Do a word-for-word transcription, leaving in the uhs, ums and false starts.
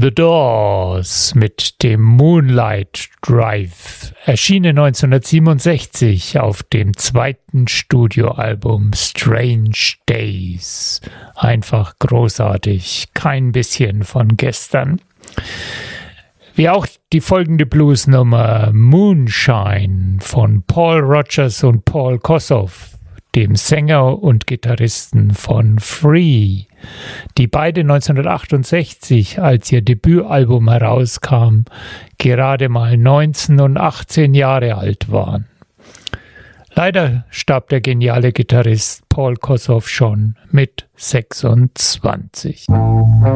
The Doors mit dem Moonlight Drive, erschienen neunzehnhundertsiebenundsechzig auf dem zweiten Studioalbum Strange Days. Einfach großartig, kein bisschen von gestern. Wie auch die folgende Bluesnummer Moonshine von Paul Rodgers und Paul Kossoff, dem Sänger und Gitarristen von Free, die beide neunzehnhundertachtundsechzig, als ihr Debütalbum herauskam, gerade mal neunzehn und achtzehn Jahre alt waren. Leider starb der geniale Gitarrist Paul Kossoff schon mit sechsundzwanzig.